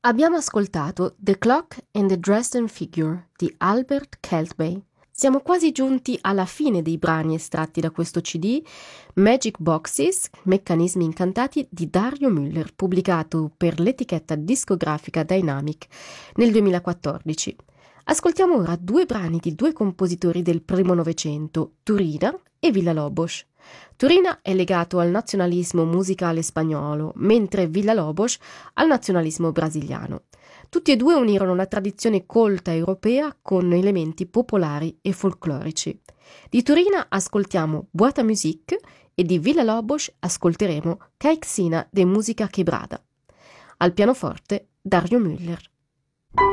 Abbiamo ascoltato The Clock and the Dresden Figure di Albert Keltby. Siamo quasi giunti alla fine dei brani estratti da questo CD, Magic Boxes, Meccanismi incantati di Dario Müller, pubblicato per l'etichetta discografica Dynamic nel 2014. Ascoltiamo ora due brani di due compositori del primo Novecento, Turina e Villa-Lobos. Turina è legato al nazionalismo musicale spagnolo, mentre Villa-Lobos al nazionalismo brasiliano. Tutti e due unirono la tradizione colta europea con elementi popolari e folclorici. Di Turina ascoltiamo Boîte à musique e di Villa-Lobos ascolteremo Caixina de Música Quebrada. Al pianoforte Dario Müller.